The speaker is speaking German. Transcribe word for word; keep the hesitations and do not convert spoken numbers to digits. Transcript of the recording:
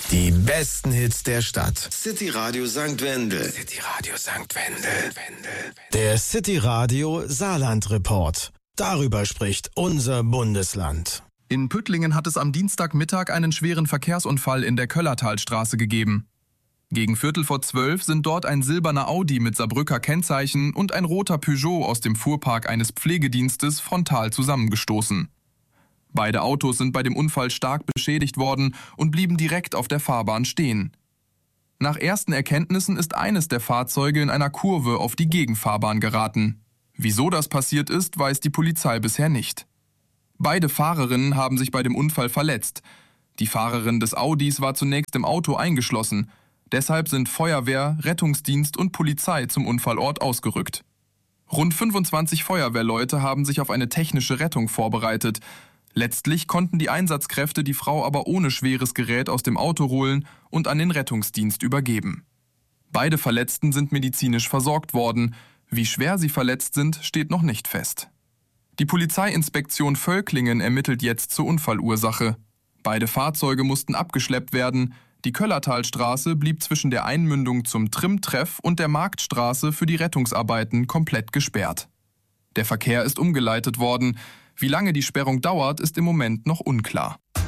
Die besten Hits der Stadt. City Radio Sankt Wendel. City Radio Sankt Wendel. Der City Radio Saarland Report. Darüber spricht unser Bundesland. In Püttlingen hat es am Dienstagmittag einen schweren Verkehrsunfall in der Köllertalstraße gegeben. Gegen Viertel vor zwölf sind dort ein silberner Audi mit Saarbrücker Kennzeichen und ein roter Peugeot aus dem Fuhrpark eines Pflegedienstes frontal zusammengestoßen. Beide Autos sind bei dem Unfall stark beschädigt worden und blieben direkt auf der Fahrbahn stehen. Nach ersten Erkenntnissen ist eines der Fahrzeuge in einer Kurve auf die Gegenfahrbahn geraten. Wieso das passiert ist, weiß die Polizei bisher nicht. Beide Fahrerinnen haben sich bei dem Unfall verletzt. Die Fahrerin des Audis war zunächst im Auto eingeschlossen. Deshalb sind Feuerwehr, Rettungsdienst und Polizei zum Unfallort ausgerückt. Rund fünfundzwanzig Feuerwehrleute haben sich auf eine technische Rettung vorbereitet. Letztlich konnten die Einsatzkräfte die Frau aber ohne schweres Gerät aus dem Auto holen und an den Rettungsdienst übergeben. Beide Verletzten sind medizinisch versorgt worden. Wie schwer sie verletzt sind, steht noch nicht fest. Die Polizeiinspektion Völklingen ermittelt jetzt zur Unfallursache. Beide Fahrzeuge mussten abgeschleppt werden. Die Köllertalstraße blieb zwischen der Einmündung zum Trimm-Treff und der Marktstraße für die Rettungsarbeiten komplett gesperrt. Der Verkehr ist umgeleitet worden. Wie lange die Sperrung dauert, ist im Moment noch unklar.